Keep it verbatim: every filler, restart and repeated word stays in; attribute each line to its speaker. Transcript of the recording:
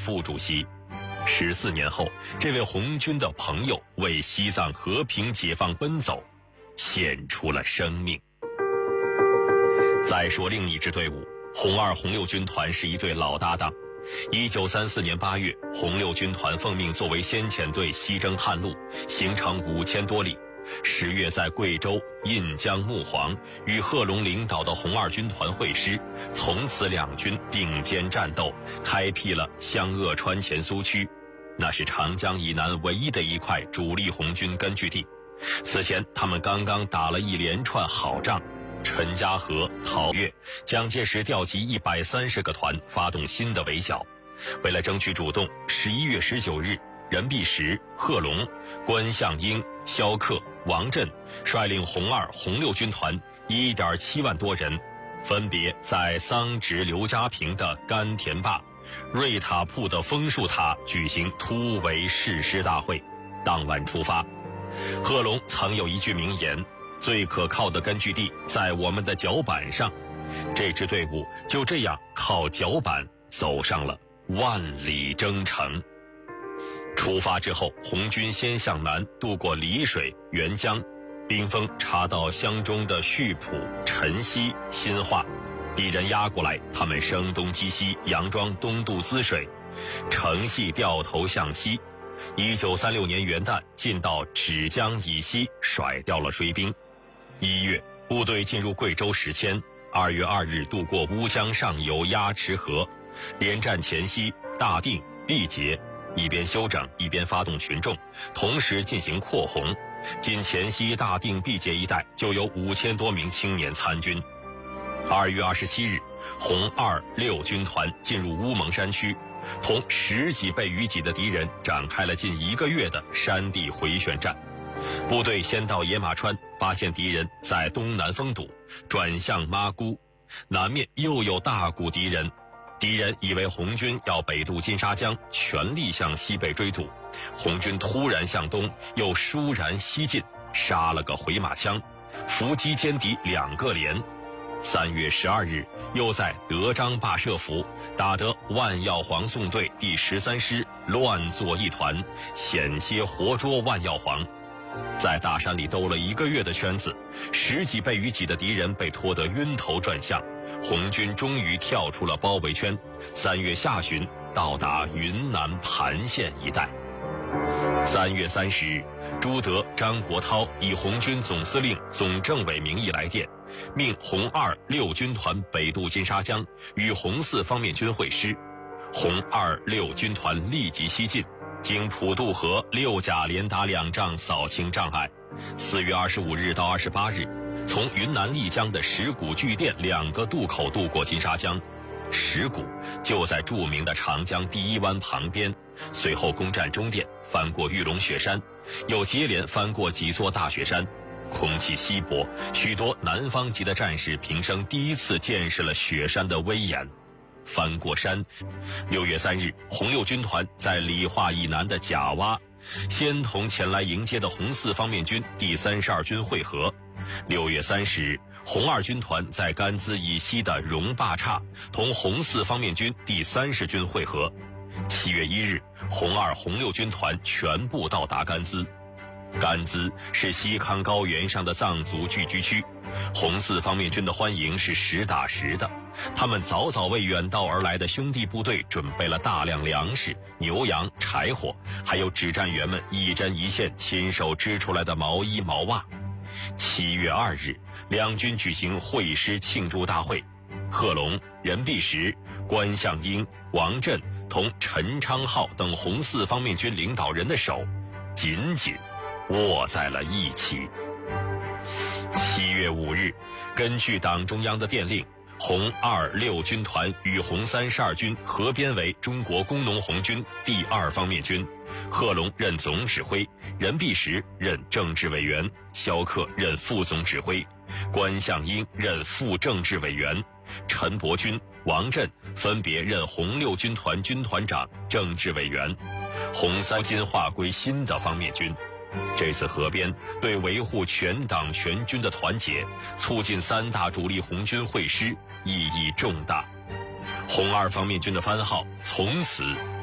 Speaker 1: 副主席。十四年后，这位红军的朋友为西藏和平解放奔走，献出了生命。再说另一支队伍，红二红六军团是一对老搭档。一九三四年八月，红六军团奉命作为先遣队西征汉路，行程五千多里。十月在贵州、印江、木黄与贺龙领导的红二军团会师，从此两军并肩战斗，开辟了湘鄂川黔苏区，那是长江以南唯一的一块主力红军根据地。此前他们刚刚打了一连串好仗，陈家河、陶岳、蒋介石调集一百三十个团，发动新的围剿。为了争取主动，十一月十九日，任弼时、贺龙、关向英、萧克、王震率领红二、红六军团一点七万多人，分别在桑植刘家坪的甘田坝、瑞塔铺的枫树塔举行突围誓师大会。当晚出发。贺龙曾有一句名言：最可靠的根据地在我们的脚板上。这支队伍就这样靠脚板走上了万里征程。出发之后，红军先向南渡过丽水、沅江，兵锋插到湘中的溆浦、辰溪、新化，敌人压过来，他们声东击西，佯装东渡滋水，乘隙掉头向西。一九三六年元旦，进到芷江以西，甩掉了追兵。一月，部队进入贵州石阡。二月二日，渡过乌江上游鸭池河，连战黔西、大定、毕节，一边休整，一边发动群众，同时进行扩红。仅黔西、大定、毕节一带就有五千多名青年参军。二月二十七日，红二六军团进入乌蒙山区，同十几倍于己的敌人展开了近一个月的山地回旋战。部队先到野马川，发现敌人在东南封堵，转向妈姑，南面又有大股敌人。敌人以为红军要北渡金沙江，全力向西北追堵。红军突然向东，又倏然西进，杀了个回马枪，伏击歼敌两个连。三月十二日，又在德章坝设伏，打得万耀煌纵队第十三师乱作一团，险些活捉万耀煌。在大山里兜了一个月的圈子，十几倍于己的敌人被拖得晕头转向，红军终于跳出了包围圈。三月下旬到达云南盘县一带。三月三十日，朱德、张国焘以红军总司令、总政委名义来电，命红二六军团北渡金沙江，与红四方面军会师。红二六军团立即西进，经普渡河、六甲连打两仗，扫清障碍。四月二十五日到二十八日，从云南丽江的石鼓、巨店两个渡口渡过金沙江。石鼓就在著名的长江第一湾旁边，随后攻占中甸，翻过玉龙雪山，又接连翻过几座大雪山。空气稀薄，许多南方籍的战士平生第一次见识了雪山的威严。翻过山，六月三日，红六军团在理化以南的甲洼，先同前来迎接的红四方面军第三十二军会合。六月三十日，红二军团在甘孜以西的荣坝岔同红四方面军第三十军会合。七月一日，红二、红六军团全部到达甘孜。甘孜是西康高原上的藏族聚居区，红四方面军的欢迎是实打实的。他们早早为远道而来的兄弟部队准备了大量粮食、牛羊、柴火，还有指战员们一针一线亲手织出来的毛衣毛袜。七月二日，两军举行会师庆祝大会，贺龙、任弼时、关向英、王震同陈昌浩等红四方面军领导人的手紧紧握在了一起。七月五日，根据党中央的电令，红二六军团与红三十二军合编为中国工农红军第二方面军，贺龙任总指挥，任弼时任政治委员，萧克任副总指挥，关向英任副政治委员，陈伯钧、王震分别任红六军团军团长、政治委员。红三军划归新的方面军。这次合编对维护全党全军的团结，促进三大主力红军会师意义重大。红二方面军的番号从此